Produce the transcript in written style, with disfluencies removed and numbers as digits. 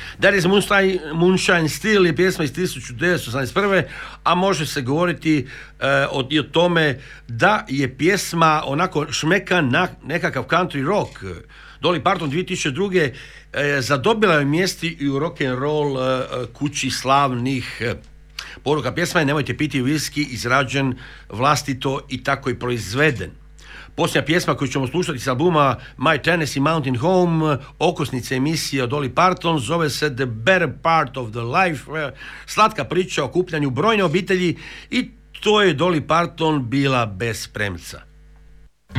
That is Moonshine Still je pjesma iz 1981. A može se govoriti i o tome da je pjesma onako šmeka na nekakav country rock. Dolly Parton 2002. Zadobila je mjesti i u rock and roll kući slavnih poruka. Pjesma je Nemojte piti whisky, izrađen vlastito i tako i proizveden. Posljednja pjesma koju ćemo slušati s albuma My Tennessee Mountain Home, okosnice emisije od Dolly Parton, zove se The Better Part of the Life, slatka priča o okupljanju brojne obitelji, i to je Dolly Parton bila bez premca.